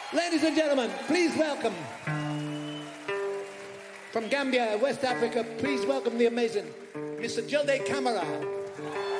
Ladies and gentlemen, please welcome from Gambia, West Africa, please welcome the amazing Mr. Jilde Camara.